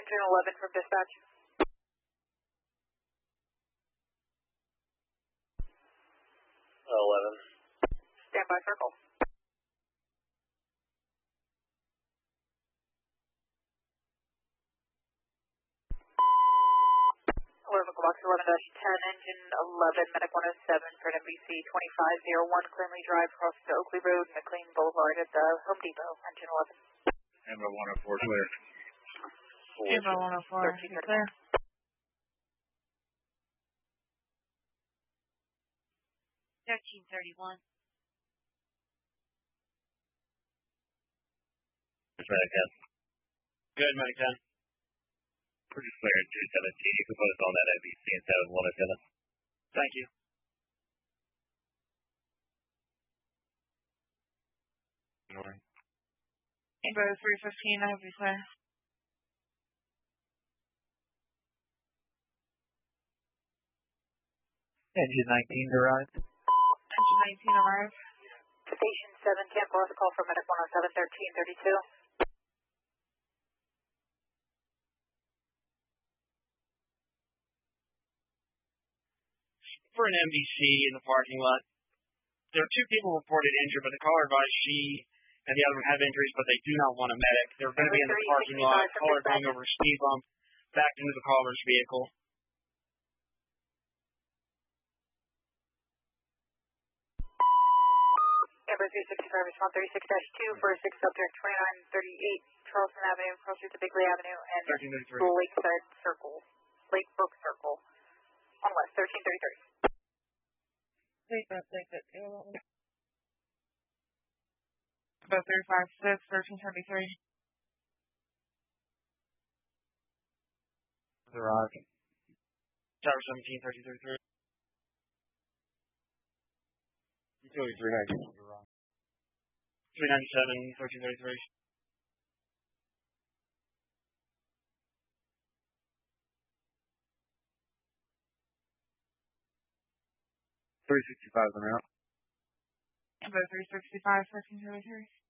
Engine 11 from dispatch. 11. Stand by circle. Box 11-10, Engine 11, Medic 107 for NBC 2501, Cleanly Drive, across to Oakley Road, McLean Boulevard at the Home Depot, Engine 11. Amber 104, clear. Amber 104, you're clear. $13.31. It's Medic 10. Good, Medic 10. Pretty clear at 217. You can put us on that NBC instead of 107. Thank you. Amber 315, I hope you're clear. Engine 19 arrived. Engine 19 arrived. Station 7, cancel us call for Medic 107, 1332. For an MDC in the parking lot. There are 2 people reported injured, but the caller advised she and the other one have injuries, but they do not want a medic. They're going to be in the parking lot. Caller going over a speed bump, backed into the caller's vehicle. Amber 365, respond 36-2 for 6 subject 2938 Charleston Avenue, across to Bigley Avenue and Lakeside Circle, Lakebrook Circle, on west, 1333. Take that, About 356, 1333. Arrived. Tower 17, 1333. Utility 390. You're wrong. 397, 1333. $365 on route. About 365, 1333.